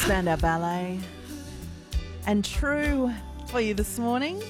Spandau Ballet and True for you this morning.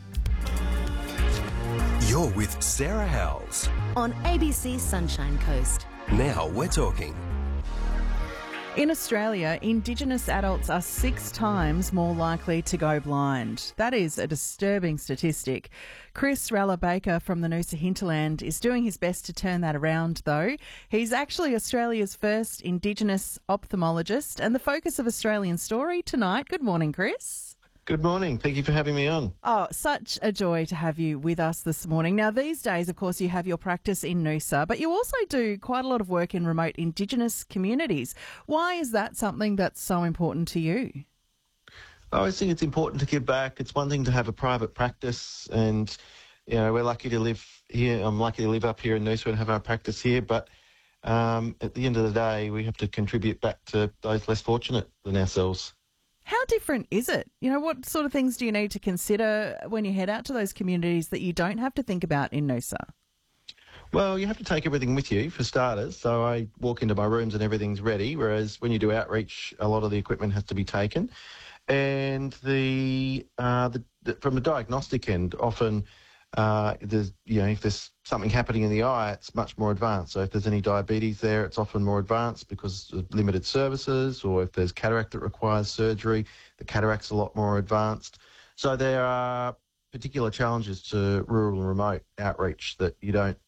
You're with Sarah Howells. On ABC Sunshine Coast. Now we're talking. In Australia, Indigenous adults are 6 times more likely to go blind. That is a disturbing statistic. Chris Ralla-Baker from the Noosa hinterland is doing his best to turn that around, though. He's actually Australia's first Indigenous ophthalmologist and the focus of Australian Story tonight. Good morning, Chris. Good morning. Thank you for having me on. Oh, such a joy to have you with us this morning. Now, these days, of course, you have your practice in Noosa, but you also do quite a lot of work in remote Indigenous communities. Why is that something that's so important to you? I always think it's important to give back. It's one thing to have a private practice and, we're lucky to live here. I'm lucky to live up here in Noosa and have our practice here, but at the end of the day, we have to contribute back to those less fortunate than ourselves. How different is it? What sort of things do you need to consider when you head out to those communities that you don't have to think about in Noosa? Well, you have to take everything with you, for starters. So I walk into my rooms and everything's ready, whereas when you do outreach, a lot of the equipment has to be taken. And from the diagnostic end, often if there's something happening in the eye, it's much more advanced. So if there's any diabetes there, it's often more advanced because of limited services, or if there's cataract that requires surgery, the cataract's a lot more advanced. So there are particular challenges to rural and remote outreach that you don't